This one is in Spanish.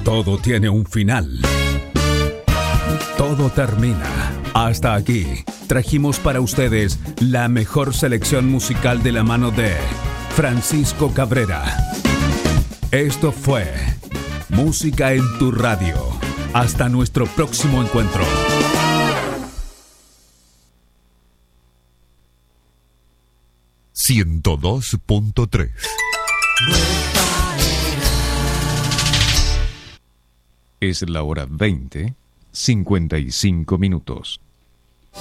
Todo tiene un final. Todo termina. Hasta aquí. Trajimos para ustedes la mejor selección musical de la mano de Francisco Cabrera. Esto fue Música en tu Radio. Hasta nuestro próximo encuentro. ...102.3 Es la hora 20:55.